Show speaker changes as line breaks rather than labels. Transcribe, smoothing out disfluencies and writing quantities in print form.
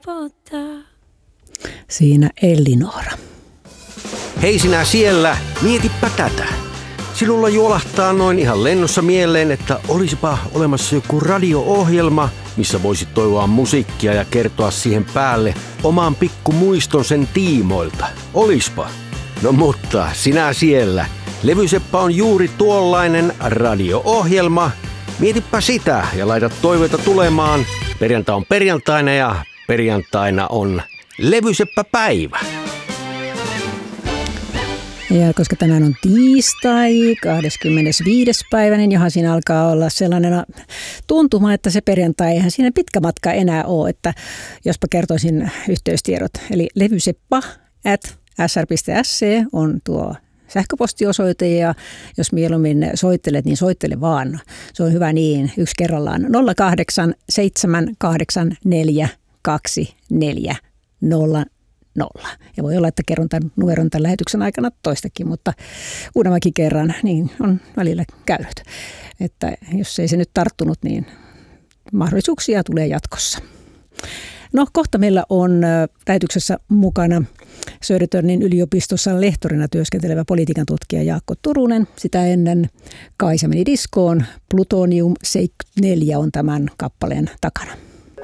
Siinä Ellinora.
Hei sinä siellä, mietipä tätä. Sinulla juolahtaa noin ihan lennossa mieleen, että olisipa olemassa joku radio-ohjelma, missä voisit toivoa musiikkia ja kertoa siihen päälle oman pikkumuiston sen tiimoilta. Olispa. No mutta sinä siellä. Levyseppä on juuri tuollainen radio-ohjelma. Mietipä sitä ja laita toiveita tulemaan. Perjantai on perjantaina ja perjantaina on Levyseppä-päivä.
Ja koska tänään on tiistai, 25. päivä, niin johan siinä alkaa olla sellainen tuntuma, että se perjantai eihän siinä pitkä matka enää ole. Että jospa kertoisin yhteystiedot. Eli levyseppa@sr.sc on tuo sähköpostiosoite ja jos mieluummin soittelet, niin soittele vaan. Se on hyvä niin, yksi kerrallaan 08 784 2400. Ja voi olla, että kerron tämän numeron tämän lähetyksen aikana toistakin, mutta uudemmankin kerran niin on välillä käynyt. Että jos ei se nyt tarttunut, niin mahdollisuuksia tulee jatkossa. No kohta meillä on lähetyksessä mukana Södertörnin yliopistossa lehtorina työskentelevä politiikan tutkija Jaakko Turunen. Sitä ennen Kaisa meni diskoon. Plutonium 74 on tämän kappaleen takana.